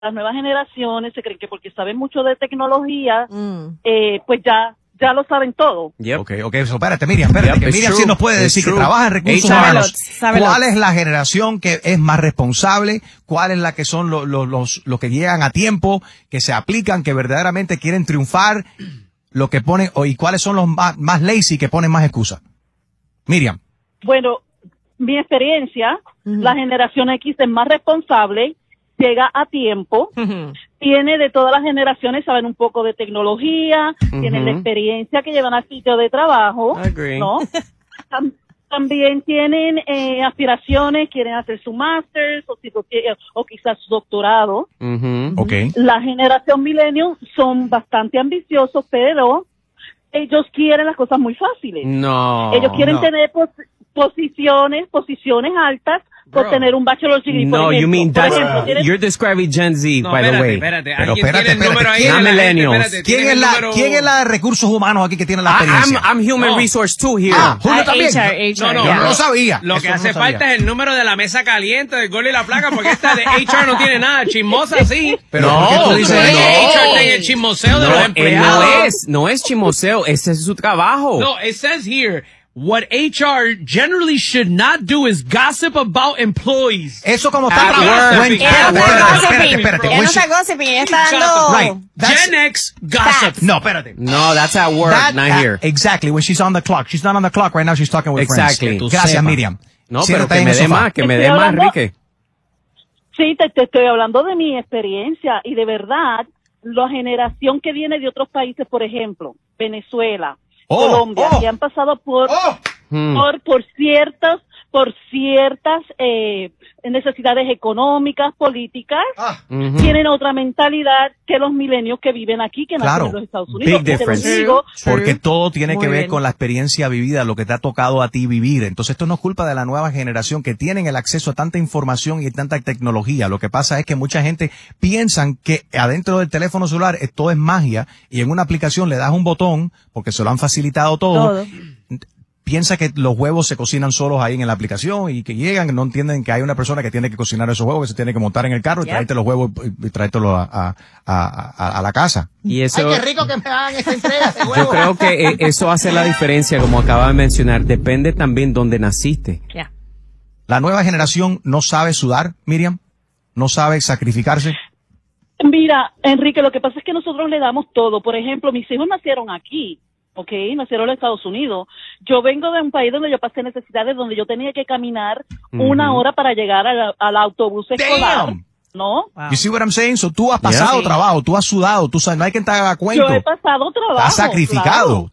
las nuevas generaciones se creen que porque saben mucho de tecnología, pues ya lo saben todo. Yep. Ok, so, espérate, Miriam, que Miriam sí nos puede decir que trabaja en recursos humanos. ¿Cuál es la generación que es más responsable? ¿Cuál es la que son los que llegan a tiempo, que se aplican, que verdaderamente quieren triunfar? Lo que ponen, y cuáles son los más lazy que ponen más excusas. Miriam. Bueno, mi experiencia, la generación X es más responsable, llega a tiempo, tiene de todas las generaciones, saben un poco de tecnología, tienen la experiencia que llevan al sitio de trabajo, ¿no? También tienen aspiraciones, quieren hacer su máster o quizás su doctorado. Okay. La generación millennial son bastante ambiciosos, pero ellos quieren las cosas muy fáciles. Ellos quieren tener posiciones altas por tener un bachelor's degree. No, you mean that you're describing Gen Z, by the way. Espérate. ¿Quién es la de recursos humanos aquí que tiene la experiencia? I'm human resource too here. Julio también. No, yo no lo sabía. Lo que hace falta es el número de la mesa caliente, del gol y la placa, porque esta de HR no tiene nada. Chismosa sí. Pero ¿por qué tú dices HR tiene el chismoseo de los empleados. No es chismoseo, ese es su trabajo. No, it says here, what HR generally should not do is gossip about employees. Eso como está espérate. No está gossiping, está dando... Gen X gossip. No, espérate. No, that's at work, not here. Exactly, when she's on the clock. She's not on the clock right now, she's talking with friends. Gracias, Miriam. No, pero que me dé más, Enrique. Sí, te estoy hablando de mi experiencia y de verdad, la generación que viene de otros países, por ejemplo, Venezuela, Colombia, que han pasado por ciertas necesidades económicas, políticas, tienen otra mentalidad que los milenios que viven aquí, que nacen en los Estados Unidos. Big difference. Porque todo tiene que ver con la experiencia vivida, lo que te ha tocado a ti vivir. Entonces esto no es culpa de la nueva generación que tienen el acceso a tanta información y tanta tecnología. Lo que pasa es que mucha gente piensan que adentro del teléfono celular todo es magia y en una aplicación le das un botón, porque se lo han facilitado todo. Piensa que los huevos se cocinan solos ahí en la aplicación y que llegan, no entienden que hay una persona que tiene que cocinar esos huevos, que se tiene que montar en el carro y traerte los huevos y traértelos a la casa. Y eso, ¡ay, qué rico que me hagan esta entrega de huevos! Yo creo que eso hace la diferencia, como acaba de mencionar. Depende también dónde naciste. La nueva generación no sabe sudar, Miriam, no sabe sacrificarse. Mira, Enrique, lo que pasa es que nosotros le damos todo. Por ejemplo, mis hijos nacieron aquí. Nacieron en los Estados Unidos. Yo vengo de un país donde yo pasé necesidades, donde yo tenía que caminar 1 hora para llegar al autobús escolar. ¿No? You see what I'm saying? So, tú has pasado trabajo, tú has sudado, tú sabes, no hay quien te haga cuento. Yo he pasado trabajo. Te has sacrificado,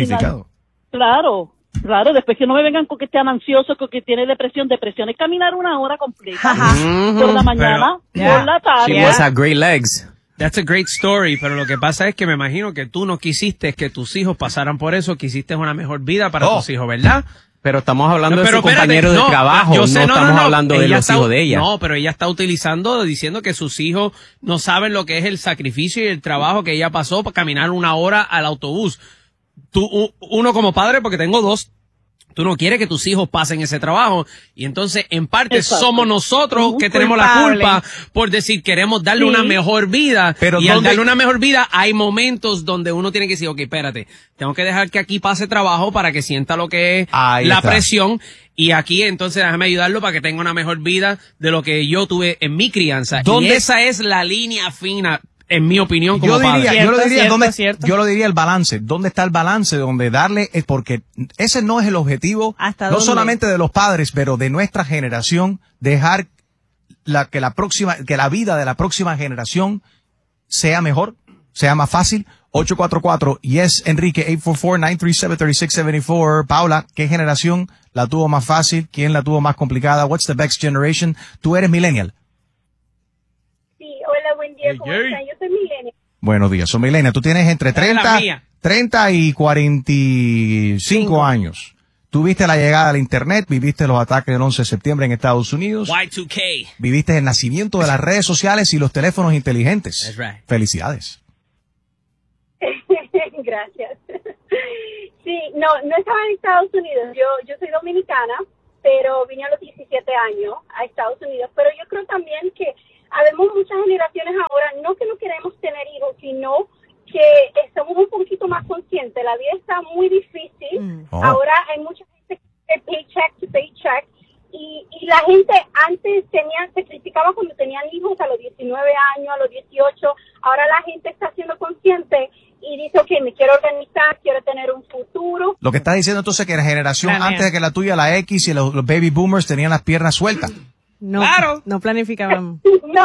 Claro, después que no me vengan con que estén ansiosos, con que tiene depresión es caminar 1 hora completa. Por la mañana, por la tarde. She must have great legs. That's a great story, pero lo que pasa es que me imagino que tú no quisiste que tus hijos pasaran por eso, quisiste una mejor vida para tus hijos, ¿verdad? Pero estamos hablando de su compañero de trabajo, no estamos hablando de los hijos de ella. No, pero ella está diciendo que sus hijos no saben lo que es el sacrificio y el trabajo que ella pasó para caminar 1 hora al autobús. Uno como padre, porque tengo 2, tú no quieres que tus hijos pasen ese trabajo. Y entonces, en parte, somos nosotros que tenemos la culpa por decir, queremos darle una mejor vida. Pero y al darle una mejor vida, hay momentos donde uno tiene que decir, ok, espérate, tengo que dejar que aquí pase trabajo para que sienta lo que es la presión. Y aquí, entonces, déjame ayudarlo para que tenga una mejor vida de lo que yo tuve en mi crianza. Y esa es la línea fina, en mi opinión, como padre. Yo lo diría el balance. ¿Dónde está el balance? Donde darle, porque ese no es el objetivo, no solamente de los padres, pero de nuestra generación, dejar que la vida de la próxima generación sea mejor, sea más fácil. 844, yes, Enrique, 844-937-3674. Paula, ¿qué generación la tuvo más fácil? ¿Quién la tuvo más complicada? What's the best generation? Tú eres millennial. Hola, buen día, ¿cómo están? Yo soy millennial. Buenos días, soy millennial. Tú tienes entre 30 y 45 años. Tú viste la llegada del internet, viviste los ataques del 11 de septiembre en Estados Unidos. Y2K. Viviste el nacimiento de las redes sociales y los teléfonos inteligentes. That's right. Felicidades. Gracias. Sí, no estaba en Estados Unidos. Yo soy dominicana, pero vine a los 17 años a Estados Unidos. Pero yo creo también que habemos muchas generaciones ahora, no que no queremos tener hijos, sino que estamos un poquito más conscientes. La vida está muy difícil. Ahora hay mucha gente que paycheck to paycheck. Y la gente antes se criticaba cuando tenían hijos a los 19 años, a los 18. Ahora la gente está siendo consciente y dice, ok, me quiero organizar, quiero tener un futuro. Lo que está diciendo entonces que la generación antes de que la tuya, la X y los baby boomers tenían las piernas sueltas. No, Claro. no planificábamos.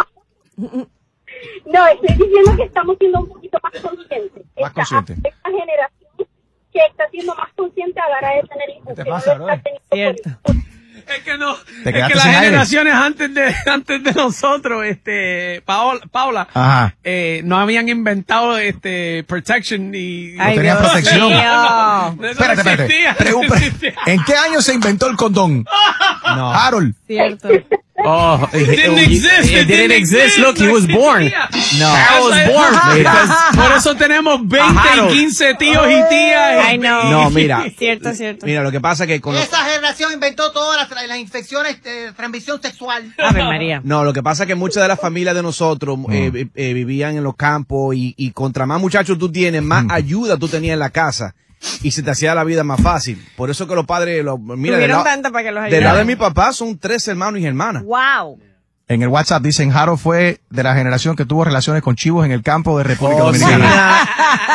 No, estoy diciendo que estamos siendo un poquito más conscientes. Más conscientes. Esta generación que está siendo más consciente a la hora de tener hijos. ¿Qué te que pasa, no lo está brother? teniendo Cierto. Es que no, Te es quedaste que las sin aire. generaciones antes de nosotros, Paula, Ajá. no habían inventado protection y Ay, tenían Dios protección. mío. Eso Espérate. no existía. ¿En qué año se inventó el condón? No. Harold. Cierto. Oh, It didn't exist. It didn't exist. Look, he was born. No. I was born. Por eso tenemos 20 Harold. y 15 tíos y tías. Ay, no. No, mira. Cierto. Mira, lo que pasa es que con los- Esa generación inventó todas las infecciones de transmisión sexual. Ave María. No, lo que pasa es que muchas de las familias de nosotros vivían en los campos y contra más muchachos tú tienes, más ayuda tú tenías en la casa y se te hacía la vida más fácil. Por eso que los padres, mira, Tuvieron tanta para que los del lado de ayudaran. mi papá son 3 hermanos y hermanas. Wow. En el WhatsApp dicen, Harold fue de la generación que tuvo relaciones con chivos en el campo de República Dominicana.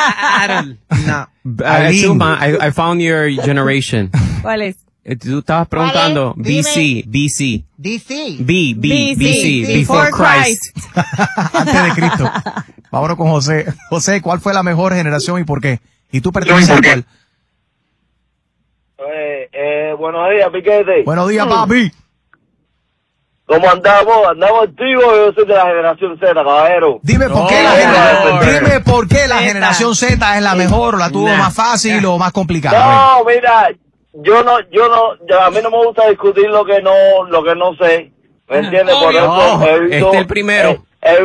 Suma, I found your generation. ¿Cuál es? Tú estabas preguntando ¿Cuál es? BC, BC. DC. BC, before Christ. Antes de Cristo. Vámonos con José. José, ¿cuál fue la mejor generación y por qué? ¿Y tú perteneces a cuál? Buenos días, Piquete. Buenos días, papi. ¿Cómo andamos? Andamos activos. Yo soy de la generación Z, caballero. Dime por qué dime por qué la generación Z es la mejor, o la tuvo más fácil o más complicada. No, mira, a mí no me gusta discutir lo que no sé. ¿Me entiendes? Por eso evito, el primero.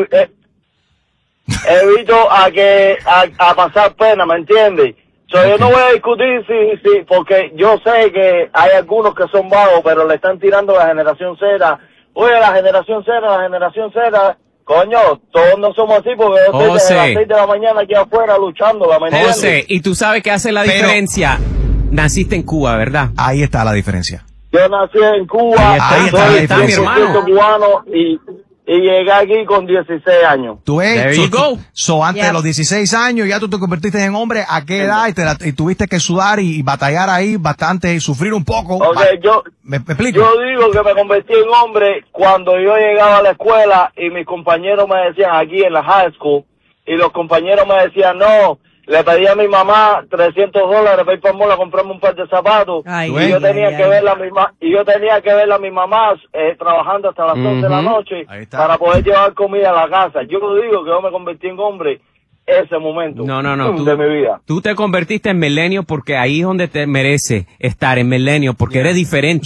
Evito a pasar pena, ¿me entiendes? Yo no voy a discutir porque yo sé que hay algunos que son vagos, pero le están tirando a la generación Z. Oye, la generación Z, coño, todos no somos así porque yo estoy desde las 6 de la mañana aquí afuera luchando, ¿me entiendes? José, y tú sabes qué hace la diferencia. Naciste en Cuba, ¿verdad? Ahí está la diferencia. Yo nací en Cuba, Ahí está mi hermano. cubano y llegué aquí con 16 años. Tú ves, There you go. Antes de los 16 años ya tú te convertiste en hombre. ¿A qué edad? Y tuviste que sudar y batallar ahí bastante y sufrir un poco. Okay, ¿Me explico? Yo digo que me convertí en hombre cuando yo llegaba a la escuela y mis compañeros me decían aquí en la high school y los compañeros me decían no, le pedí a mi mamá $300 para ir para el mall a comprarme un par de zapatos. Ay, y yo tenía que verla a mi mamá trabajando hasta las 11 de la noche Ahí está. para poder llevar comida a la casa. Yo digo que yo me convertí en hombre ese momento No. de mi vida. Tú te convertiste en milenio porque ahí es donde te merece estar en milenio, porque eres diferente.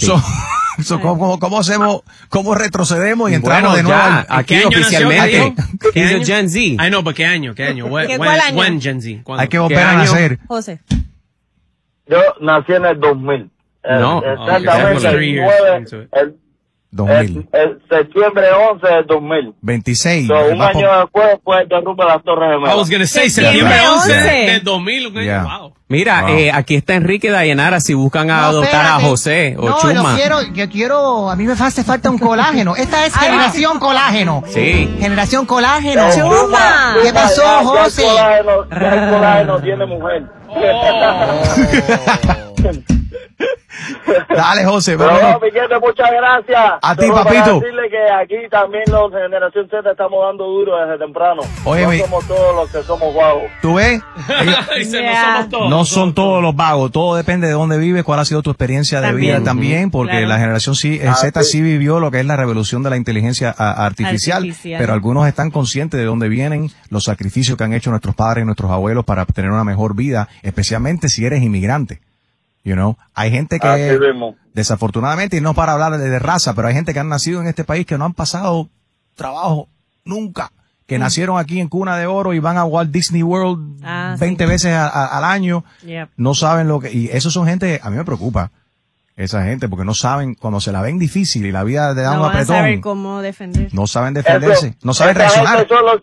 ¿Cómo retrocedemos y entramos de nuevo? Aquí ¿Qué año oficialmente. nació? He's a Gen Z. Ay, no, pero ¿qué año? ¿Cuál año? When Gen Z? ¿Cuándo? Hay que volver a año? nacer. José. Yo nací en el 2000. No, Exactamente. okay. El 9, 2000. el septiembre 11 del 2000. 26. So, un Va por- año después fue el derrumbe de las Torres I was Gemelas. gonna say Septiembre septiembre 11 11. del 2000. un año, Yeah. wow. Mira, Wow. aquí está Enrique Dayanara si buscan a adoptar a José o No, Chuma. yo quiero, a mí me hace falta un colágeno. Esta es generación colágeno. Sí. Generación colágeno. Chuma. ¿Qué pasó, Ya José? el colágeno tiene mujer. Dale, José, Pero vámonos. no, Piquete, muchas gracias. A ti, Solo para papito. decirle que aquí también los Generación Z estamos dando duro desde temprano. Óyeme. No somos todos los que somos vagos. ¿Tú ves? Dice, Yeah. no somos todos. No son todos los vagos, todo depende de dónde vives, cuál ha sido tu experiencia de También. vida también, porque Claro. la generación Z sí vivió lo que es la revolución de la inteligencia artificial, Artificial. pero algunos están conscientes de dónde vienen, los sacrificios que han hecho nuestros padres y nuestros abuelos para tener una mejor vida, especialmente si eres inmigrante. You know, hay gente que Así mismo. desafortunadamente, y no para hablar de raza, pero hay gente que han nacido en este país que no han pasado trabajo nunca, que nacieron aquí en cuna de oro y van a Walt Disney World 20 veces al año, Yep. no saben lo que, y esos son gente, a mí me preocupa. esa gente, porque no saben, cuando se la ven difícil y la vida le da un apretón. No saben cómo defenderse. No saben defenderse, no saben esa reaccionar.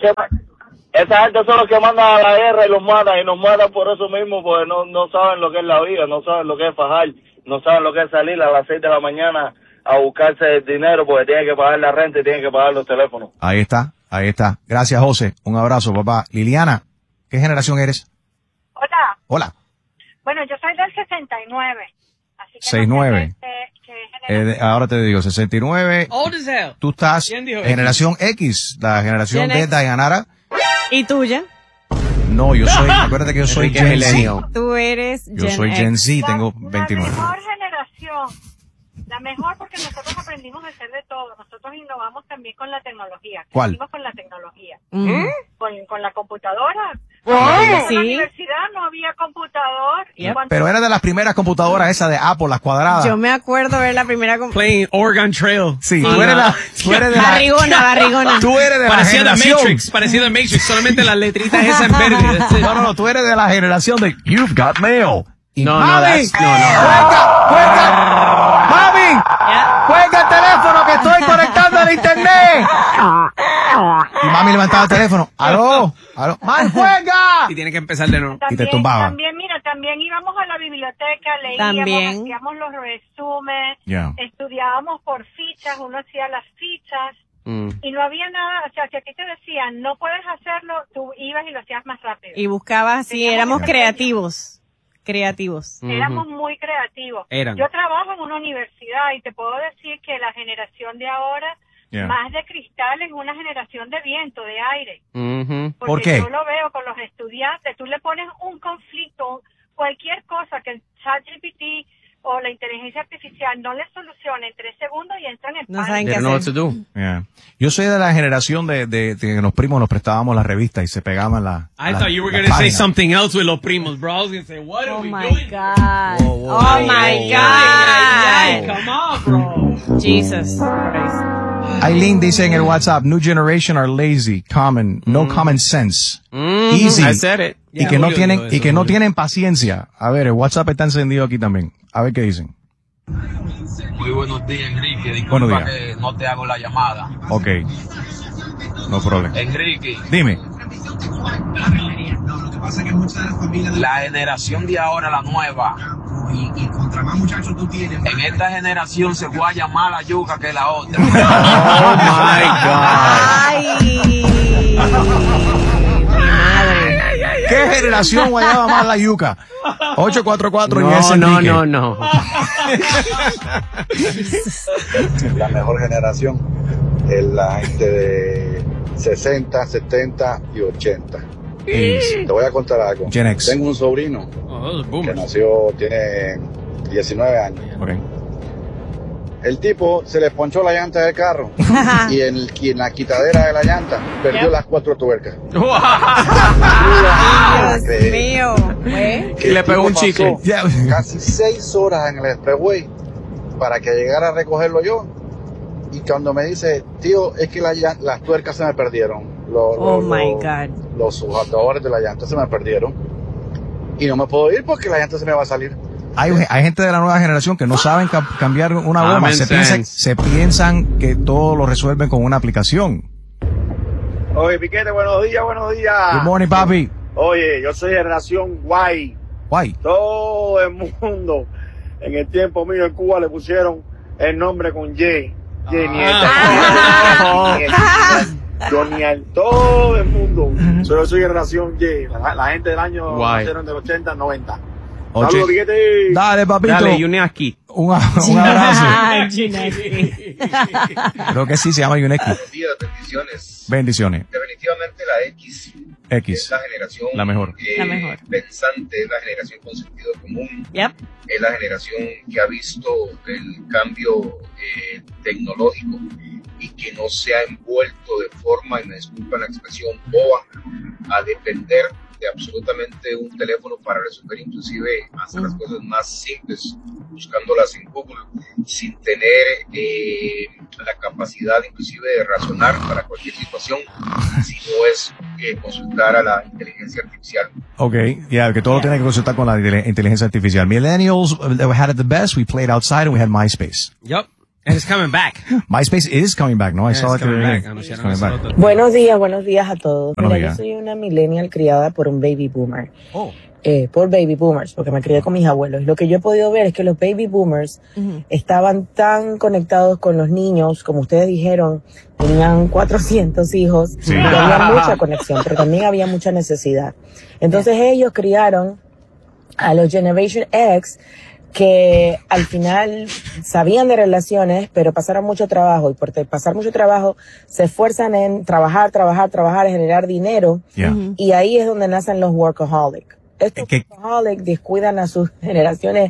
Esa gente son los que mandan a la guerra y los matan, y nos matan por eso mismo, porque no saben lo que es la vida, no saben lo que es fajar, no saben lo que es salir a las 6 de la mañana a buscarse el dinero porque tienen que pagar la renta y tienen que pagar los teléfonos. Ahí está. Gracias, José. Un abrazo, papá. Liliana, ¿qué generación eres? Hola. Hola. Bueno, yo soy del 69. Así que 69. Ahora te digo, 69. Old as hell. Tú estás ¿Quién dijo generación X, la generación de Dayanara. ¿Y tuya? No, acuérdate que yo soy Gen Z. Tú eres Yo soy Gen Z, tengo 29. La mejor generación. La mejor porque nosotros aprendimos a hacer de todo. Nosotros innovamos también con la tecnología. ¿Cuál? Crecimos con la tecnología. Con la computadora. Sí. En la universidad no había computador. Pero era de las primeras computadoras esas de Apple, las cuadradas. Yo me acuerdo ver la primera Playing Oregon Trail. Sí, tú eres de barrigona. Tú eres de la generación. Parecía The Matrix, solamente las letritas esas en verde. No, tú eres de la generación de You've Got Mail. No, ¡Mami! ¡Cuelga! ¡Mami! ¡Cuelga el teléfono que estoy conectando al internet! Y mami levantaba el teléfono. ¡Aló! ¡Mami, cuelga! Y tiene que empezar de nuevo. Y te tumbaba. También íbamos a la biblioteca, leíamos, hacíamos los resúmenes, estudiábamos por fichas, uno hacía las fichas. Y no había nada, o sea, si aquí te decían, no puedes hacerlo, tú ibas y lo hacías más rápido. Y buscabas, sí, éramos creativos. Éramos muy creativos. Yo trabajo en una universidad y te puedo decir que la generación de ahora, más de cristal, es una generación de viento, de aire. Porque ¿por qué? yo lo veo con los estudiantes, tú le pones un conflicto, cualquier cosa que el ChatGPT o la inteligencia artificial no les solucione en 3 segundos y entran en pánico. No saben qué hacer. Yo soy de la generación de que los primos nos prestábamos las revistas y se pegaban I thought you were going to say something else with los primos, bro. I was going to say, what are we doing? God. Oh my God. Come on, bro. Jesus Christ. Aileen dice en el WhatsApp, new generation are lazy, no common sense, easy. I said it. Y que no tienen paciencia. A ver, el WhatsApp está encendido aquí también. A ver qué dicen. Muy buenos días, Enrique. Buenos Disculpa que no te hago la llamada. Ok. No problema. Enrique. Dime. La generación de ahora, la nueva. Y contra más muchachos tú tienes. En esta generación se guaya más la yuca que la otra. Oh my God. Ay. Madre. ¿Qué generación guayaba más la yuca? 844 No. La mejor generación es la gente de 60, 70 y 80. Te voy a contar algo. Gen X. Tengo un sobrino que tiene 19 años. Okay. El tipo se le ponchó la llanta del carro y en la quitadera de la llanta perdió las 4 tuercas. Dios mío. Y le pegó un chicle. Casi 6 horas en el expressway para que llegara a recogerlo yo. Y cuando me dice, tío, es que las tuercas se me perdieron. My God. Los sujetadores de la llanta se me perdieron. Y no me puedo ir porque la llanta se me va a salir. Hay gente de la nueva generación que no saben cambiar una goma. Se piensan que todo lo resuelven con una aplicación. Oye, Piquete, buenos días. Good morning, papi. Oye, yo soy generación Y. Todo el mundo en el tiempo mío en Cuba le pusieron el nombre con Y. Genial, todo el mundo. Yo soy generación Y. La gente del año nacieron del 80, 90. Saludos, Piquete. Dale, papito. Dale, Yuneski. Un abrazo. Creo que sí, se llama Yuneski. Bendiciones. Definitivamente la X es la generación la mejor. Pensante, es la generación con sentido común. Es la generación que ha visto el cambio tecnológico y que no se ha envuelto de forma, y me disculpan la expresión, boba, a depender de absolutamente un teléfono para resolver, inclusive hacer las cosas más simples, buscándolas en Google, sin tener la capacidad inclusive de razonar para cualquier situación, si no es consultar a la inteligencia artificial. Okay, yeah, que todo tiene que consultar con la inteligencia artificial. Millennials had it the best. We played outside and we had MySpace. Yep. And it's coming back. MySpace is coming back, ¿no? I saw it. Buenos días a todos. Buenos Mira, días. yo soy una millennial criada por un baby boomer. Oh. Por baby boomers, porque me crié con mis abuelos. Y lo que yo he podido ver es que los baby boomers estaban tan conectados con los niños, como ustedes dijeron, tenían 400 hijos, Sí. y había mucha conexión, pero también había mucha necesidad. Entonces ellos criaron a los Generation X, que al final sabían de relaciones, pero pasaron mucho trabajo, y por pasar mucho trabajo se esfuerzan en trabajar, generar dinero, y ahí es donde nacen los workaholics. Estos workaholics descuidan a sus generaciones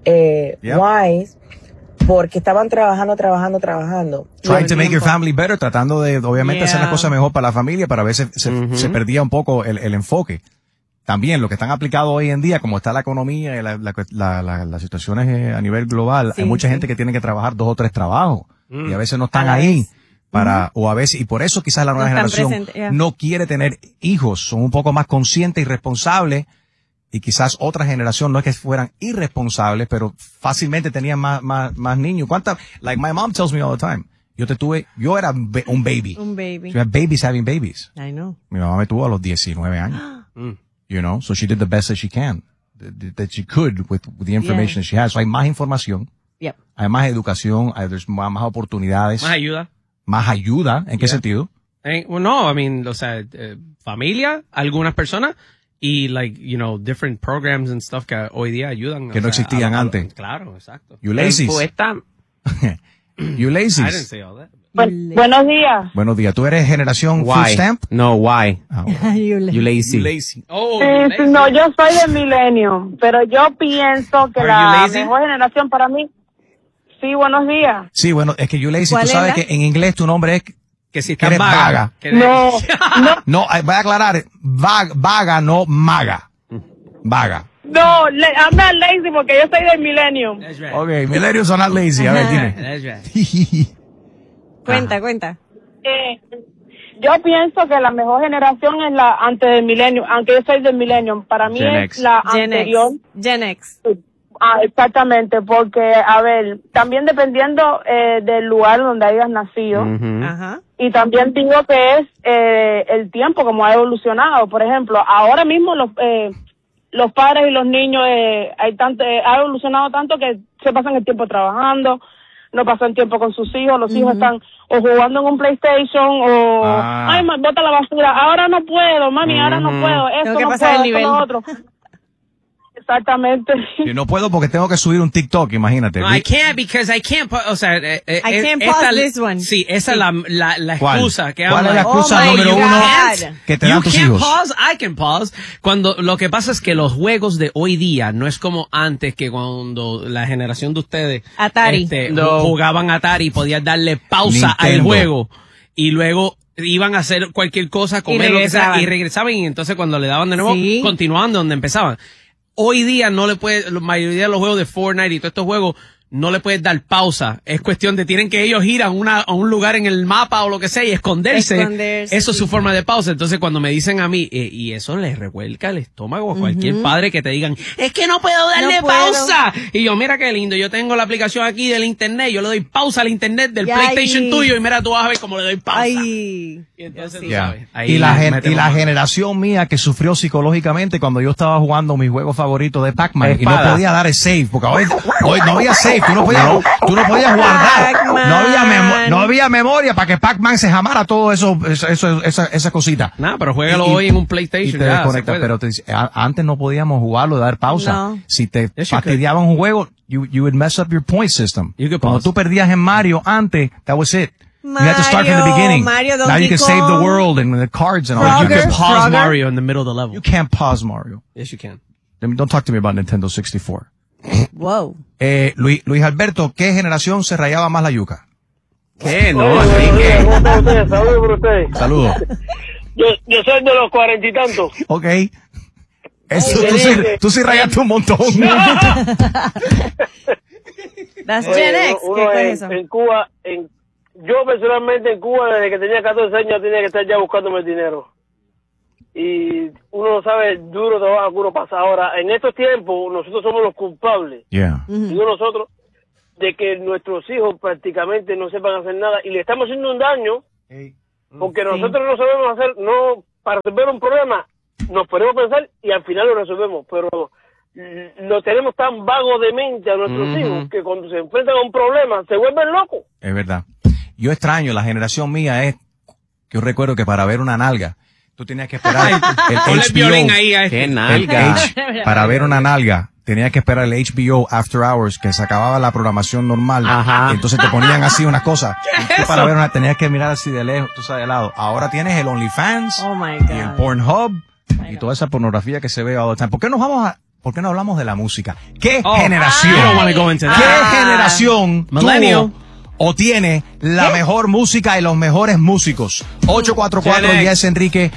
Ys, porque estaban trabajando. Trying to make your family better, tratando de, obviamente, hacer las cosas mejor para la familia, pero a veces se perdía un poco el enfoque. También lo que están aplicados hoy en día, como está la economía y las situaciones a nivel global, hay mucha gente que tiene que trabajar 2 o 3 trabajos y a veces no están ahí o a veces, y por eso quizás la nueva generación no quiere tener hijos, son un poco más conscientes y responsables, y quizás otra generación no es que fueran irresponsables, pero fácilmente tenían más niños. Like my mom tells me all the time, yo era un baby. Un baby. So you have babies having babies. I know. Mi mamá me tuvo a los 19 años. You know, so she did the best that she can, that she could with the information that she has. So hay más información. Yep. Hay más educación, there's más oportunidades. Más ayuda. Más ayuda, ¿en qué sentido? Well, no, I mean, o sea, familia, algunas personas, y like, you know, different programs and stuff que hoy día ayudan. Que no existían antes. Claro, exacto. You lazy. You lazy. I didn't say all that. Buenos días. Buenos días. ¿Tú eres generación food stamp? No, why? You lazy. No, yo soy de Millennium, pero yo pienso que la mejor generación para mí. Sí, buenos días. Sí, bueno, es que you lazy, tú sabes que en inglés tu nombre es que si eres vaga. No, no, voy a aclarar, vaga, no maga. Vaga. No, I'm not lazy porque yo soy del Millennium. Okay, millennials are not lazy. A ver, dime. Cuenta. Yo pienso que la mejor generación es la antes del Millennium, aunque yo soy del Millennium. Para mí es la anterior. Gen X. Exactamente, porque, a ver, también dependiendo del lugar donde hayas nacido, y también digo que es el tiempo como ha evolucionado. Por ejemplo, ahora mismo los padres y los niños ha evolucionado tanto que se pasan el tiempo trabajando, no pasan tiempo con sus hijos, los hijos están o jugando en un PlayStation o ay, bota la basura, ahora no puedo, mami, ahora no puedo, esto no puedo, esto lo otro. Exactamente. Yo no puedo porque tengo que subir un TikTok, imagínate. No, I can't because I can't, o sea, I can't pause this one. Sí, esa es la excusa. ¿Cuál es la excusa número uno que te dan tus hijos? Pause, I can pause. Cuando, lo que pasa es que los juegos de hoy día no es como antes, que cuando la generación de ustedes Atari. Jugaban Atari, podías darle pausa al juego y luego iban a hacer cualquier cosa, comer lo que sea, y regresaban, y entonces cuando le daban de nuevo, continuaban donde empezaban. Hoy día no le puedes, la mayoría de los juegos de Fortnite y todos estos juegos, no le puedes dar pausa. Es cuestión de, tienen que ellos ir a un lugar en el mapa o lo que sea y esconderse. Eso es su forma de pausa. Entonces cuando me dicen a mí, y eso les revuelca el estómago a cualquier padre que te digan, es que no puedo darle pausa. Y yo, mira qué lindo, yo tengo la aplicación aquí del internet, yo le doy pausa al internet del PlayStation tuyo y mira, tú vas a ver cómo le doy pausa. Y entonces, tú sabes, y la generación mía que sufrió psicológicamente cuando yo estaba jugando mi juego favorito de Pac-Man y no podía dar el save, porque hoy no había save. Tú no podías guardar. No había memoria para que Pac-Man se jamara todo esa cosita. No, pero juégalo hoy en un PlayStation. Y te desconectas, pero antes no podíamos jugarlo, dar pausa. No. Si te fastidiaba un juego, you would mess up your point system. Cuando tú perdías en Mario antes, that was it. You had to start from the beginning. Now you can save the world and the cards and all. You can pause Mario in the middle of the level. You can't pause Mario. Yes, you can. Don't talk to me about Nintendo 64. Wow. Luis Alberto, ¿qué generación se rayaba más la yuca? ¿Qué? No, Enrique. Saludos por usted. Saludos. Yo soy de los 40 y tantos. Ok. Tú sí rayaste un montón. That's Gen X. ¿Qué es eso? En Cuba, yo personalmente en Cuba, desde que tenía 14 años, tenía que estar ya buscándome el dinero. y uno no sabe el duro trabajo que uno pasa. Ahora, en estos tiempos, nosotros somos los culpables. Digo nosotros, de que nuestros hijos prácticamente no sepan hacer nada y le estamos haciendo un daño porque nosotros no sabemos hacer, no, para resolver un problema nos ponemos a pensar y al final lo resolvemos, pero lo tenemos tan vago de mente a nuestros hijos que cuando se enfrentan a un problema se vuelven locos. Es verdad. Yo extraño, la generación mía es, yo recuerdo que para ver una nalga tú tenías que esperar el HBO. ¿Qué nalga? Para ver una nalga tenías que esperar el HBO After Hours, que se acababa la programación normal. Entonces te ponían así unas cosas. Y tú para ver una tenías que mirar así de lejos, tú sabes, de lado. Ahora tienes el OnlyFans y el Pornhub y toda esa pornografía que se ve all the time. ¿Por qué no hablamos de la música? ¿Qué generación? ¿Qué generación tuvo o tiene la mejor música y los mejores músicos? 844-10 Enrique,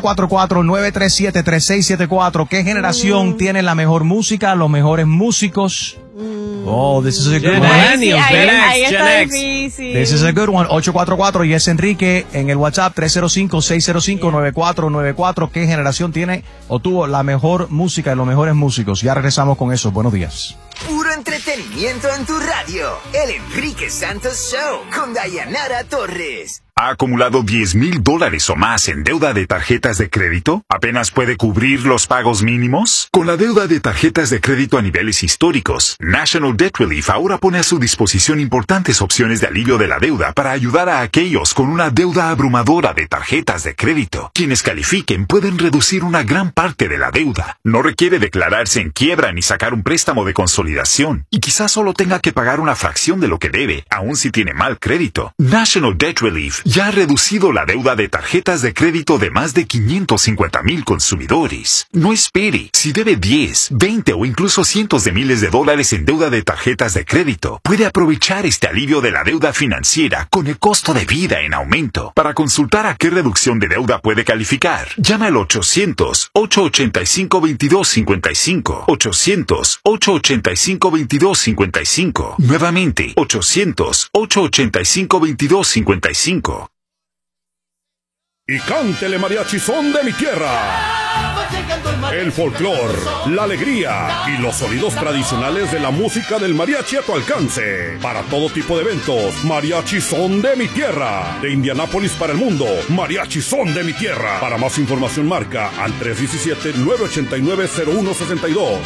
844-937-3674. ¿Qué generación tiene la mejor música, los mejores músicos? Oh, this is a good one. Ahí está difícil. This is a good one. 844-10 Enrique en el WhatsApp 305-605-9494. ¿Qué generación tiene o tuvo la mejor música y los mejores músicos? Ya regresamos con eso. Buenos días. Puro entretenimiento en tu radio. El Enrique Santos Show con Dayanara Torres. ¿Ha acumulado $10,000 o más en deuda de tarjetas de crédito? ¿Apenas puede cubrir los pagos mínimos? Con la deuda de tarjetas de crédito a niveles históricos, National Debt Relief ahora pone a su disposición importantes opciones de alivio de la deuda para ayudar a aquellos con una deuda abrumadora de tarjetas de crédito. Quienes califiquen pueden reducir una gran parte de la deuda. No requiere declararse en quiebra ni sacar un préstamo de consolidación. Y quizás solo tenga que pagar una fracción de lo que debe, aun si tiene mal crédito. National Debt Relief ya ha reducido la deuda de tarjetas de crédito de más de 550,000 consumidores. No espere. Si debe 10, 20 o incluso cientos de miles de dólares en deuda de tarjetas de crédito, puede aprovechar este alivio de la deuda financiera con el costo de vida en aumento. Para consultar a qué reducción de deuda puede calificar, llama al 800-885-2255. 800-885-2255. Nuevamente, 800-885-2255. Y cántele mariachi son de mi tierra. El folclor, la alegría y los sonidos tradicionales de la música del mariachi a tu alcance. Para todo tipo de eventos, mariachi son de mi tierra. De Indianápolis para el mundo, mariachi son de mi tierra. Para más información marca al 317-989-0162.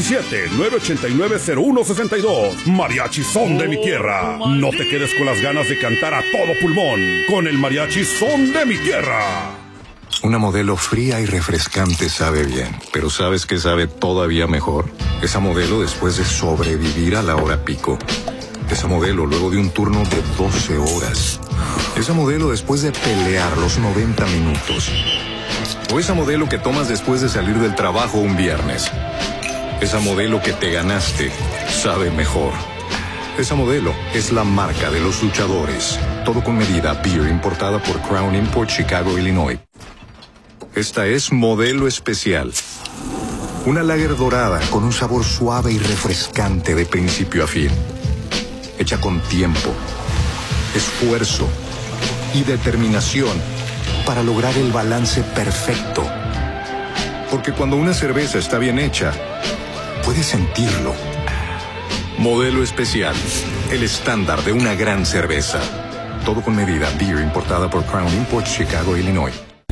317-989-0162. Mariachi son de mi tierra. No te quedes con las ganas de cantar a todo pulmón con el mariachi son de mi tierra. Una Modelo fría y refrescante sabe bien, pero ¿sabes qué sabe todavía mejor? Esa Modelo después de sobrevivir a la hora pico. Esa Modelo luego de un turno de 12 horas. Esa Modelo después de pelear los 90 minutos. O esa Modelo que tomas después de salir del trabajo un viernes. Esa Modelo que te ganaste sabe mejor. Esa Modelo es la marca de los luchadores. Todo con medida, beer importada por Crown Import, Chicago, Illinois. Esta es Modelo Especial. Una lager dorada con un sabor suave y refrescante de principio a fin. Hecha con tiempo, esfuerzo y determinación para lograr el balance perfecto. Porque cuando una cerveza está bien hecha, puedes sentirlo. Modelo Especial, el estándar de una gran cerveza. Todo con medida, beer importada por Crown Import, Chicago, Illinois.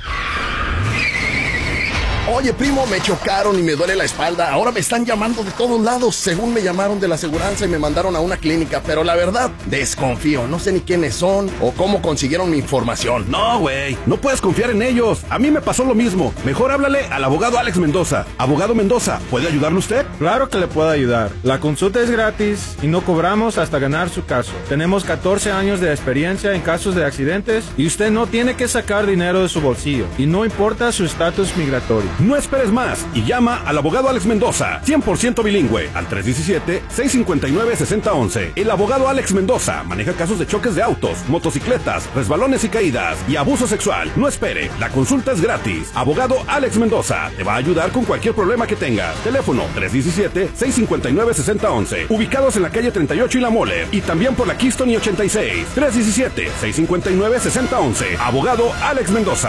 Oye, primo, me chocaron y me duele la espalda. Ahora me están llamando de todos lados. Según me llamaron de la aseguranza y me mandaron a una clínica. Pero la verdad, desconfío. No sé ni quiénes son o cómo consiguieron mi información. No, güey. No puedes confiar en ellos. A mí me pasó lo mismo. Mejor háblale al abogado Alex Mendoza. Abogado Mendoza, ¿puede ayudarle usted? Claro que le puedo ayudar. La consulta es gratis y no cobramos hasta ganar su caso. Tenemos 14 años de experiencia en casos de accidentes y usted no tiene que sacar dinero de su bolsillo. Y no importa su estatus migratorio. No esperes más y llama al abogado Alex Mendoza, 100% bilingüe, al 317-659-6011. El abogado Alex Mendoza maneja casos de choques de autos, motocicletas, resbalones y caídas y abuso sexual. No espere, la consulta es gratis. Abogado Alex Mendoza te va a ayudar con cualquier problema que tengas. Teléfono 317-659-6011. Ubicados en la calle 38 y La Mole y también por la Keystone y 86. 317-659-6011. Abogado Alex Mendoza.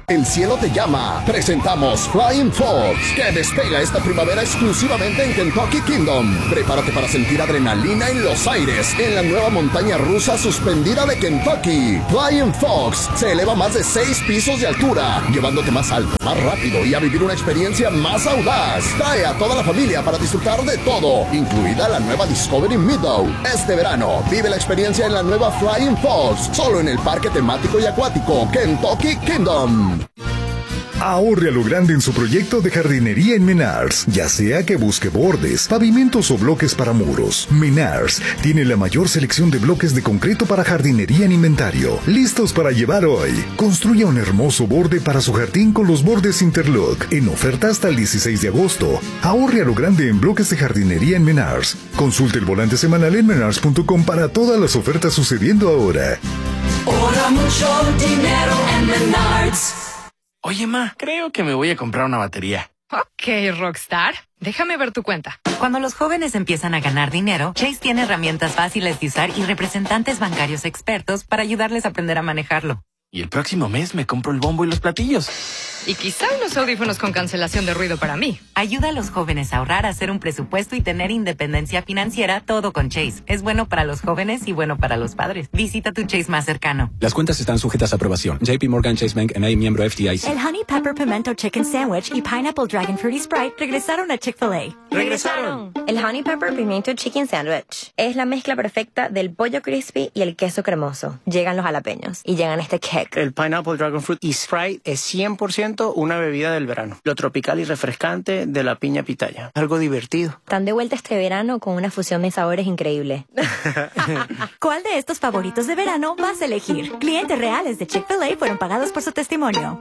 El cielo te llama. Presentamos Flying Fox, que despega esta primavera exclusivamente en Kentucky Kingdom. Prepárate para sentir adrenalina en los aires en la nueva montaña rusa suspendida de Kentucky. Flying Fox se eleva más de 6 pisos de altura, llevándote más alto, más rápido y a vivir una experiencia más audaz. Trae a toda la familia para disfrutar de todo, incluida la nueva Discovery Meadow. Este verano, vive la experiencia en la nueva Flying Fox, solo en el parque temático y acuático Kentucky Kingdom. Ahorre a lo grande en su proyecto de jardinería en Menards, ya sea que busque bordes, pavimentos o bloques para muros. Menards tiene la mayor selección de bloques de concreto para jardinería en inventario, listos para llevar hoy. Construya un hermoso borde para su jardín con los bordes Interlock, en oferta hasta el 16 de agosto. Ahorre a lo grande en bloques de jardinería en Menards. Consulte el volante semanal en menards.com para todas las ofertas sucediendo ahora. Ahora mucho dinero en Menards. Oye, ma, creo que me voy a comprar una batería. Ok, Rockstar. Déjame ver tu cuenta. Cuando los jóvenes empiezan a ganar dinero, Chase tiene herramientas fáciles de usar y representantes bancarios expertos para ayudarles a aprender a manejarlo. Y el próximo mes me compro el bombo y los platillos. Y quizá unos audífonos con cancelación de ruido para mí. Ayuda a los jóvenes a ahorrar, a hacer un presupuesto y tener independencia financiera, todo con Chase. Es bueno para los jóvenes y bueno para los padres. Visita tu Chase más cercano. Las cuentas están sujetas a aprobación. JP Morgan Chase Bank N.A. miembro FDIC. El Honey Pepper Pimento Chicken Sandwich y Pineapple Dragon Fruity Sprite regresaron a Chick-fil-A. ¡Regresaron! El Honey Pepper Pimento Chicken Sandwich es la mezcla perfecta del pollo crispy y el queso cremoso. Llegan los jalapeños y llegan este kick. El Pineapple Dragon Fruit y Sprite es 100% una bebida del verano. Lo tropical y refrescante de la piña pitaya. Algo divertido. Están de vuelta este verano con una fusión de sabores increíble. ¿Cuál de estos favoritos de verano vas a elegir? Clientes reales de Chick-fil-A fueron pagados por su testimonio.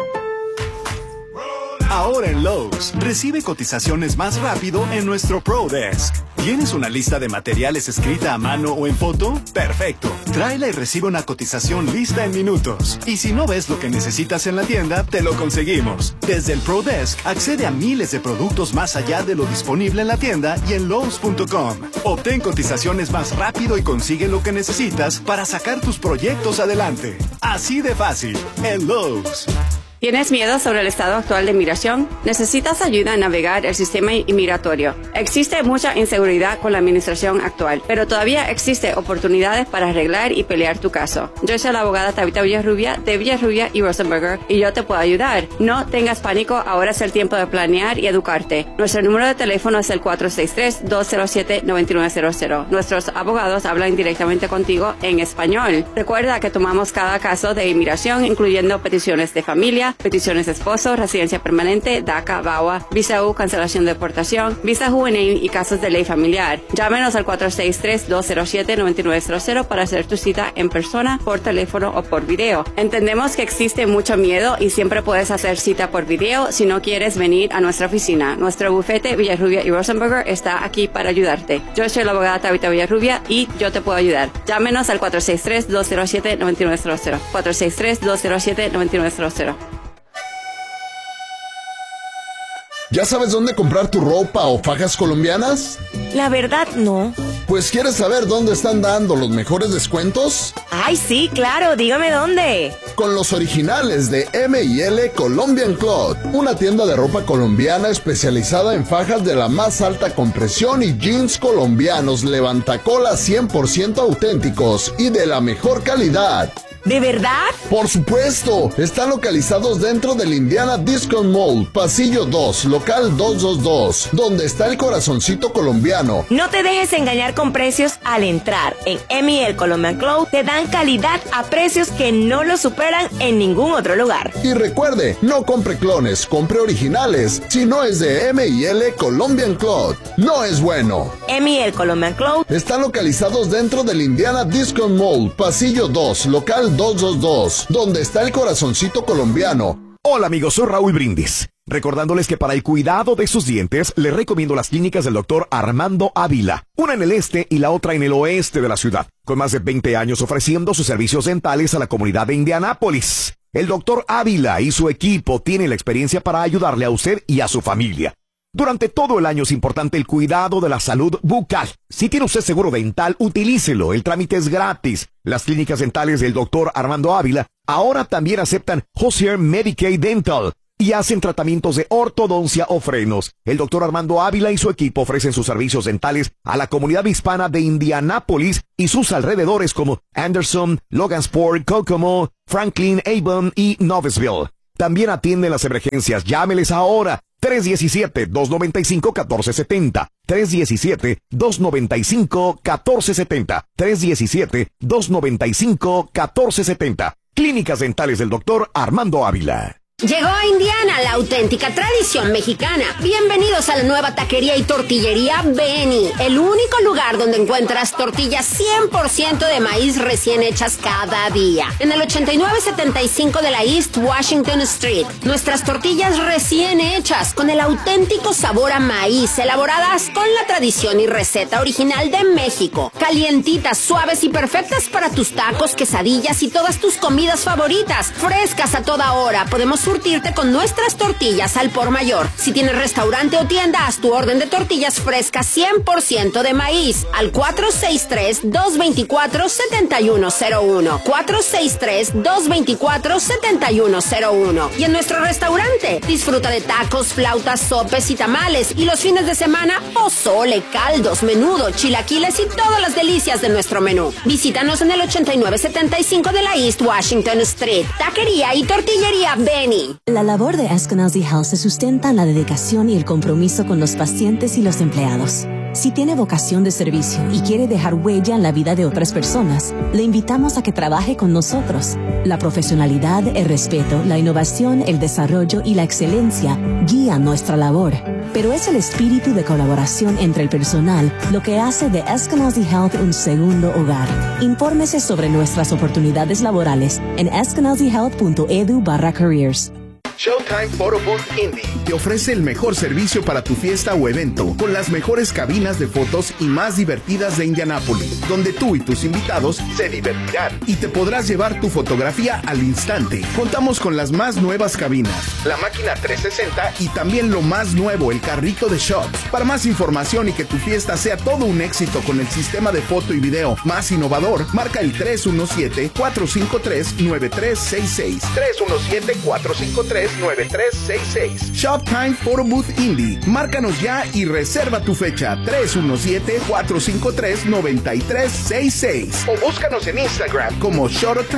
Ahora en Lowe's, recibe cotizaciones más rápido en nuestro Pro Desk. ¿Tienes una lista de materiales escrita a mano o en foto? ¡Perfecto! Tráela y recibe una cotización lista en minutos. Y si no ves lo que necesitas en la tienda, te lo conseguimos. Desde el Pro Desk, accede a miles de productos más allá de lo disponible en la tienda y en Lowe's.com. Obtén cotizaciones más rápido y consigue lo que necesitas para sacar tus proyectos adelante. Así de fácil, en Lowe's. ¿Tienes miedo sobre el estado actual de inmigración? ¿Necesitas ayuda en navegar el sistema inmigratorio? Existe mucha inseguridad con la administración actual, pero todavía existe oportunidades para arreglar y pelear tu caso. Yo soy la abogada Tabitha Villarrubia de Villarrubia y Rosenberger y yo te puedo ayudar. No tengas pánico, ahora es el tiempo de planear y educarte. Nuestro número de teléfono es el 463-207-9900. Nuestros abogados hablan directamente contigo en español. Recuerda que tomamos cada caso de inmigración, incluyendo peticiones de familia, peticiones de esposo, residencia permanente, DACA, VAWA, visa U, cancelación de deportación, visa juvenil y casos de ley familiar. Llámenos al 463-207-9900 para hacer tu cita en persona, por teléfono o por video. Entendemos que existe mucho miedo y siempre puedes hacer cita por video si no quieres venir a nuestra oficina. Nuestro bufete Villarrubia y Rosenberger está aquí para ayudarte. Yo soy la abogada Tabitha Villarrubia y yo te puedo ayudar. Llámenos al 463-207-9900. 463-207-9900. ¿Ya sabes dónde comprar tu ropa o fajas colombianas? La verdad, no. Pues, ¿quieres saber dónde están dando los mejores descuentos? Ay, sí, claro, dígame dónde. Con los originales de M&L Colombian Cloth, una tienda de ropa colombiana especializada en fajas de la más alta compresión y jeans colombianos levantacolas 100% auténticos y de la mejor calidad. ¿De verdad? Por supuesto, están localizados dentro del Indiana Discount Mall, pasillo 2, local 222, donde está el corazoncito colombiano. No te dejes engañar con precios al entrar. En M&L Colombian Cloth te dan calidad a precios que no lo superan en ningún otro lugar. Y recuerde, no compre clones, compre originales. Si no es de M&L Colombian Cloth, no es bueno. M&L Colombian Cloth están localizados dentro del Indiana Discount Mall, pasillo 2, local 222, donde está el corazoncito colombiano. Hola amigos, soy Raúl Brindis. Recordándoles que para el cuidado de sus dientes, les recomiendo las clínicas del doctor Armando Ávila, una en el este y la otra en el oeste de la ciudad, con más de 20 años ofreciendo sus servicios dentales a la comunidad de Indianápolis. El doctor Ávila y su equipo tienen la experiencia para ayudarle a usted y a su familia. Durante todo el año es importante el cuidado de la salud bucal. Si tiene usted seguro dental, utilícelo. El trámite es gratis. Las clínicas dentales del Dr. Armando Ávila ahora también aceptan Hozier Medicaid Dental y hacen tratamientos de ortodoncia o frenos. El Dr. Armando Ávila y su equipo ofrecen sus servicios dentales a la comunidad hispana de Indianápolis y sus alrededores como Anderson, Logansport, Kokomo, Franklin, Avon y Noblesville. También atienden las emergencias. Llámeles ahora. 317-295-1470. 317-295-1470. 317-295-1470. Clínicas dentales del Dr. Armando Ávila. Llegó a Indiana la auténtica tradición mexicana. Bienvenidos a la nueva taquería y tortillería Benny, el único lugar donde encuentras tortillas 100% de maíz recién hechas cada día. En el 8975 de la East Washington Street, nuestras tortillas recién hechas con el auténtico sabor a maíz, elaboradas con la tradición y receta original de México. Calientitas, suaves y perfectas para tus tacos, quesadillas y todas tus comidas favoritas. Frescas a toda hora. Podemos surtirte con nuestras tortillas al por mayor. Si tienes restaurante o tienda, haz tu orden de tortillas frescas 100% de maíz al 463-224-7101. 463-224-7101. Y en nuestro restaurante, disfruta de tacos, flautas, sopes y tamales. Y los fines de semana, pozole, caldos, menudo, chilaquiles y todas las delicias de nuestro menú. Visítanos en el 8975 de la East Washington Street. Taquería y tortillería Benny. La labor de Eskenazi Health se sustenta en la dedicación y el compromiso con los pacientes y los empleados. Si tiene vocación de servicio y quiere dejar huella en la vida de otras personas, le invitamos a que trabaje con nosotros. La profesionalidad, el respeto, la innovación, el desarrollo y la excelencia guían nuestra labor. Pero es el espíritu de colaboración entre el personal lo que hace de Eskenazi Health un segundo hogar. Infórmese sobre nuestras oportunidades laborales en eskenazihealth.edu/careers. Showtime Photo Booth Indy te ofrece el mejor servicio para tu fiesta o evento, con las mejores cabinas de fotos y más divertidas de Indianápolis, donde tú y tus invitados se divertirán y te podrás llevar tu fotografía al instante. Contamos con las más nuevas cabinas, la máquina 360 y también lo más nuevo, el carrito de shots. Para más información y que tu fiesta sea todo un éxito con el sistema de foto y video más innovador, marca el 317-453-9366. 317-453-9366. Shoptime Photo Booth Indy. Márcanos ya y reserva tu fecha. 317-453-9366. O búscanos en Instagram como Showtime